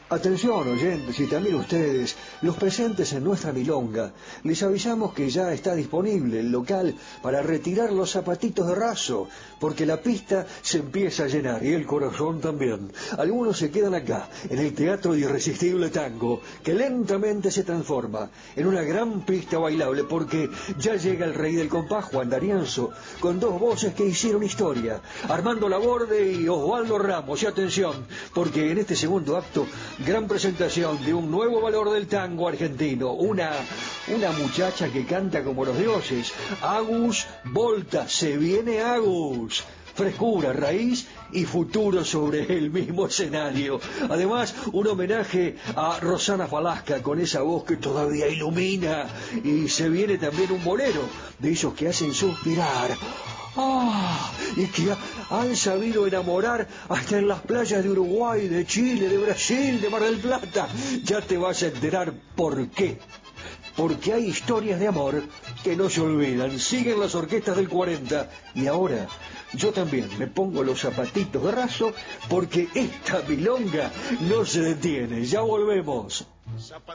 Atención, oyentes y también ustedes, los presentes en nuestra milonga, les avisamos que ya está disponible el local para retirar los zapatitos de raso, porque la pista se empieza a llenar y el corazón también. Algunos se quedan acá, en el Teatro de Irresistible Tango, que lentamente se transforma en una gran pista bailable, porque ya llega el rey del compás, Juan D'Arienzo, con dos voces que hicieron historia, Armando Laborde y Osvaldo Ramos. Y atención, porque en este segundo acto, gran presentación de un nuevo valor del tango argentino, una muchacha que canta como los dioses, Agus Volta. Se viene Agus, frescura, raíz y futuro sobre el mismo escenario. Además, un homenaje a Rosana Falasca con esa voz que todavía ilumina, y se viene también un bolero de esos que hacen suspirar. Y que han sabido enamorar hasta en las playas de Uruguay, de Chile, de Brasil, de Mar del Plata. Ya te vas a enterar por qué. Porque hay historias de amor que no se olvidan. Siguen las orquestas del 40. Y ahora yo también me pongo los zapatitos de raso, porque esta milonga no se detiene. Ya volvemos.